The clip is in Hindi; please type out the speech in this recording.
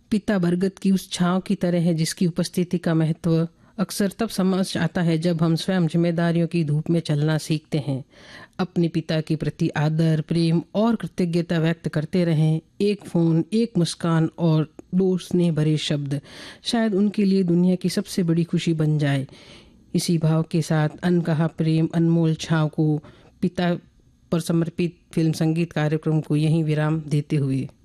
पिता बरगद की उस छांव की तरह है जिसकी उपस्थिति का महत्व अक्सर तब समझ आता है जब हम स्वयं जिम्मेदारियों की धूप में चलना सीखते हैं। अपने पिता के प्रति आदर, प्रेम और कृतज्ञता व्यक्त करते रहें। एक फ़ोन, एक मुस्कान और दो स्नेह भरे शब्द शायद उनके लिए दुनिया की सबसे बड़ी खुशी बन जाए। इसी भाव के साथ अनकहा प्रेम अनमोल छांव को पिता पर समर्पित फिल्म संगीत कार्यक्रम को यहीं विराम देते हुए